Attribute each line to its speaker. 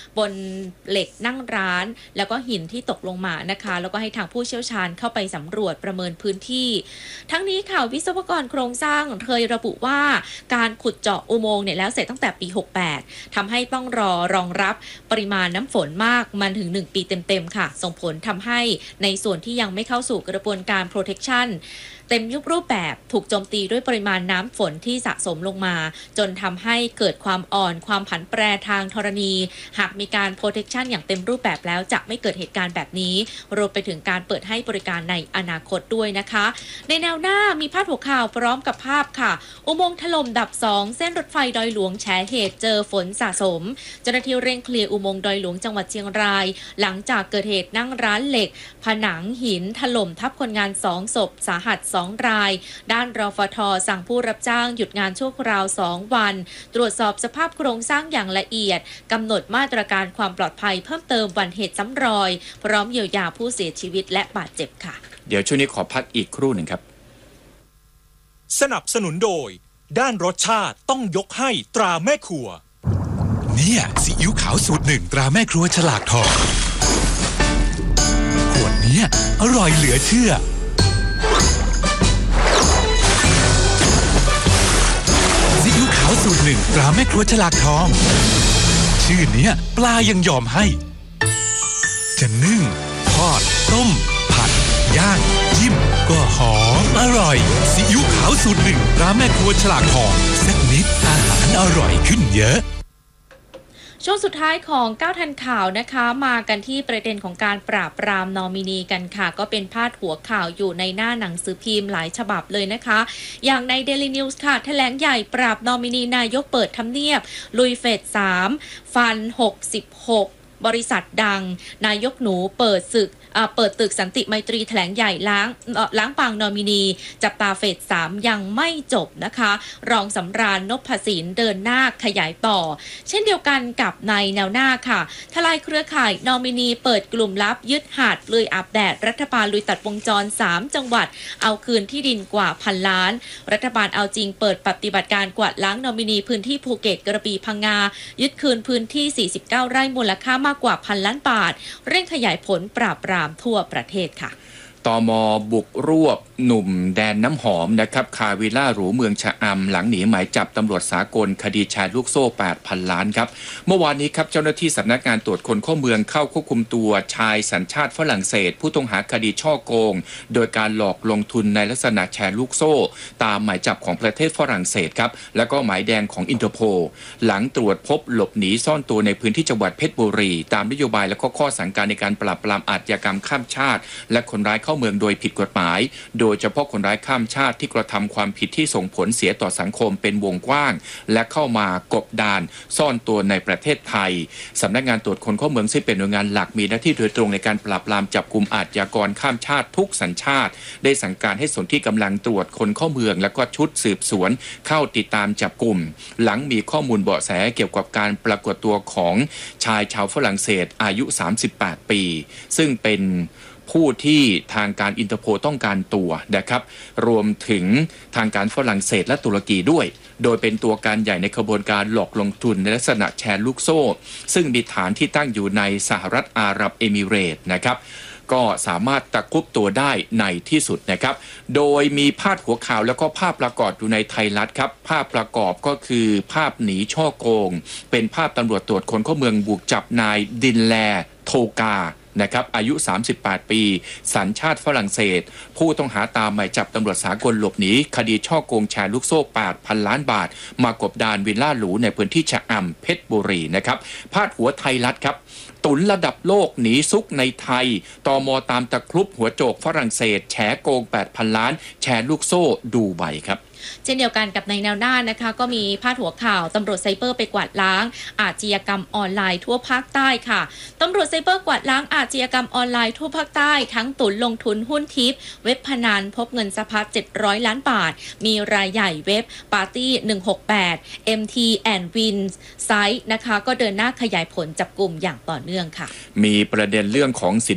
Speaker 1: บนเหล็กนั่งร้านแล้วก็หินที่ตกลงมานะคะแล้วก็ให้ทางผู้เชี่ยวชาญเข้าไปสำรวจประเมินพื้นที่ทั้งนี้ค่ะวิศวกรโครงสร้างเคยระบุว่าการขุดเจาะอุโมงค์เนี่ยแล้วเสร็จตั้งแต่ปี68ทำให้ต้องรองรับปริมาณน้ำฝนมากมันถึง1ปีเต็มๆค่ะส่งผลทำให้ในส่วนที่ยังไม่เข้าสู่กระบวนการ protectionเต็มรูปแบบถูกโจมตีด้วยปริมาณน้ำฝนที่สะสมลงมาจนทำให้เกิดความอ่อนความผันแปรทางธรณีหากมีการ protection อย่างเต็มรูปแบบแล้วจะไม่เกิดเหตุการณ์แบบนี้รวมไปถึงการเปิดให้บริการในอนาคตด้วยนะคะในแนวหน้ามีพาดหัวข่าวพร้อมกับภาพค่ะอุโมงค์ถล่มดับ2เส้นรถไฟดอยหลวงแฉเหตุเจอฝนสะสมเจ้าหน้าที่เร่งเคลียร์อุโมงค์ดอยหลวงจังหวัดเชียงรายหลังจากเกิดเหตุนั่งร้านเหล็กผนังหินถล่มทับคนงาน2ศพสาหัส2รายด้านรฟท.สั่งผู้รับจ้างหยุดงานชั่วคราว2วันตรวจสอบสภาพโครงสร้างอย่างละเอียดกำหนดมาตรการความปลอดภัยเพิ่มเติมวันเหตุซ้ำรอยพร้อมเยียวยาผู้เสียชีวิตและบาดเจ็บค่ะ
Speaker 2: เดี๋ยวช่วงนี้ขอพักอีกครู่หนึ่งครับ
Speaker 3: สนับสนุนโดยด้านรสชาติต้องยกให้ตราแม่ครัว
Speaker 4: เนี่ยซีอิ๊วขาวสูตร1ตราแม่ครัวฉลากทองขวดเนี้ยอร่อยเหลือเชื่อซีอิ๊วขาวสูตร1ตราแม่ครัวฉลากทองชื่อเนี้ยปลายังยอมให้จะนึ่งทอดต้มผัดย่างจิ้มก็หอมอร่อยซีอิ๊วขาวสูตร1ตราแม่ครัวฉลากทองสักนิดอาหารอร่อยขึ้นเยอะ
Speaker 1: ช่วงสุดท้ายของ9ทันข่าวนะคะมากันที่ประเด็นของการปราบปรามนอมินีกันค่ะก็เป็นพาดหัวข่าวอยู่ในหน้าหนังสือพิมพ์หลายฉบับเลยนะคะอย่างใน Daily News ค่ะแถลงใหญ่ปราบนอมินีนายกเปิดทำเนียบลุยเฟส3ฟัน66บริษัทดังนายกหนูเปิดตึกสันติไมตรีแถลงใหญ่ล้างปางนอมินีจับตาเฟส3ยังไม่จบนะคะรองสำราญนพสินเดินหน้าขยายต่อเช่นเดียวกันกับในแนวหน้าค่ะทลายเครือข่ายนอมินีเปิดกลุ่มลับยึดหาดเปลือยอาบแดดรัฐบาลลุยตัดวงจร3จังหวัดเอาคืนที่ดินกว่า1,000 ล้านรัฐบาลเอาจริงเปิดปฏิบัติการกวาดล้างนอมินีพื้นที่ภูเก็ตกระบี่พังงายึดคืนพื้นที่49ไร่มูลค่ามากกว่า1,000 ล้านบาทเร่งขยายผลปราบปรามทั่วประเทศค่ะ
Speaker 2: ตม.บุกรวบหนุ่มแดนน้ำหอมนะครับคาวิลล่าหรูเมืองชะอำหลังหนีหมายจับตำรวจสากลคดีแชร์ลูกโซ่ 8,000 ล้านครับเมื่อวานนี้ครับเจ้าหน้าที่สำนักงานตรวจคนเข้าเมืองเข้าควบคุมตัวชายสัญชาติฝรั่งเศสผู้ต้องหาคดีช่อโกงโดยการหลอกลงทุนในลักษณะแชร์ลูกโซ่ตามหมายจับของประเทศฝรั่งเศสครับแล้วก็หมายแดงของอินเตอร์โพลหลังตรวจพบหลบหนีซ่อนตัวในพื้นที่จังหวัดเพชรบุรีตามนโยบายและข้อสั่งการในการปราบปรามอาชญากรรมข้ามชาติและคนร้ายเข้าเมืองโดยผิดกฎหมายโดยเฉพาะคนร้ายข้ามชาติที่กระทำความผิดที่ส่งผลเสียต่อสังคมเป็นวงกว้างและเข้ามากบดานซ่อนตัวในประเทศไทยสำนักงานตรวจคนเข้าเมืองซึ่งเป็นหน่วยงานหลักมีหน้าที่โดยตรงในการปราบปรามจับกุมอาชญากรข้ามชาติทุกสัญชาติได้สั่งการให้ส่วนที่กำลังตรวจคนเข้าเมืองและก็ชุดสืบสวนเข้าติดตามจับกุมหลังมีข้อมูลเบาะแสเกี่ยวกับการปรากฏตัวของชายชาวฝรั่งเศสอายุ38ปีซึ่งเป็นผู้ที่ทางการอินเตอร์โพลต้องการตัวนะครับรวมถึงทางการฝรั่งเศสและตุรกีด้วยโดยเป็นตัวการใหญ่ในขบวนการหลอกลงทุนในลักษณะแชร์ลูกโซ่ซึ่งมีฐานที่ตั้งอยู่ในสหรัฐอาหรับเอมิเรตส์นะครับก็สามารถตะคุบตัวได้ในที่สุดนะครับโดยมีพาดหัวข่าวแล้วก็ภาพประกอบอยู่ในไทยรัฐครับภาพประกอบก็คือภาพหนีช่อโกงเป็นภาพตำรวจตรวจคนเข้าเมืองบุกจับนายดินแลโทกานะครับอายุ38ปีสัญชาติฝรั่งเศสผู้ต้องหาตามหมายจับตำรวจสากลหลบหนีคดีช่อโกงแชร์ลูกโซ่ 8,000 ล้านบาทมากบดานวิลล่าหรูในพื้นที่ชะอำเพชรบุรีนะครับพาดหัวไทยรัฐครับตุนระดับโลกหนีซุกในไทยตม.ตามตะครุบหัวโจกฝรั่งเศสแฉโกง 8,000 ล้านแชร์ลูกโซ่ดูไบครับ
Speaker 1: เช่นเดียวกันกับในแนวหน้านะคะก็มีพาดหัวข่าวตำรวจไซเบอร์ไปกวาดล้างอาชญากรรมออนไลน์ทั่วภาคใต้ค่ะตำรวจไซเบอร์กวาดล้างอาชญากรรมออนไลน์ทั่วภาคใต้ทั้งตุนลงทุนหุ้นทิปเว็บพนันพบเงินสะพัด700 ล้านบาทมีรายใหญ่เว็บปาร์ตี้168 MT and Win ไซต์นะคะก็เดินหน้าขยายผลจับกลุ่มอย่างต่อเนื่องค่ะ
Speaker 2: มีประเด็นเรื่องของสิน